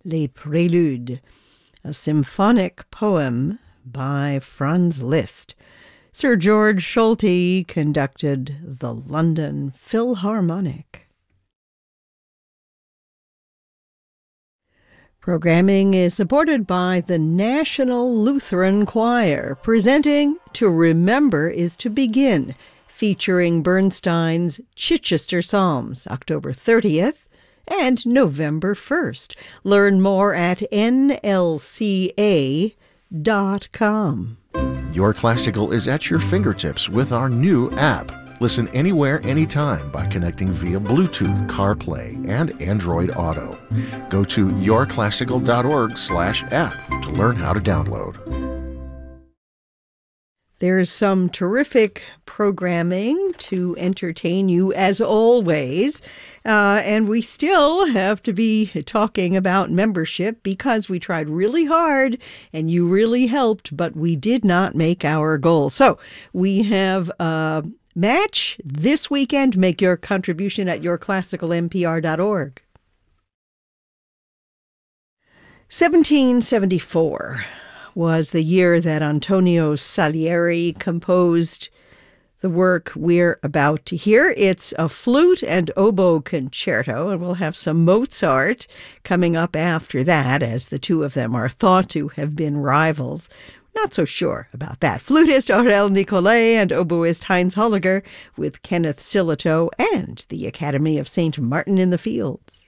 Les Préludes, a symphonic poem by Franz Liszt. Sir George Solti conducted the London Philharmonic. Programming is supported by the National Lutheran Choir, presenting To Remember is to Begin, featuring Bernstein's Chichester Psalms, October 30th and November 1st. Learn more at nlca.com. Your Classical is at your fingertips with our new app. Listen anywhere, anytime by connecting via Bluetooth, CarPlay, and Android Auto. Go to yourclassical.org/app to learn how to download. There's some terrific programming to entertain you as always. And we still have to be talking about membership because we tried really hard and you really helped, but we did not make our goal. So we have a match this weekend. Make your contribution at yourclassicalmpr.org. 1774 was the year that Antonio Salieri composed the work we're about to hear. It's a flute and oboe concerto, and we'll have some Mozart coming up after that, as the two of them are thought to have been rivals. Not so sure about that. Flutist Aurel Nicolai and oboist Heinz Holliger with Kenneth Sillitoe and the Academy of St. Martin in the Fields.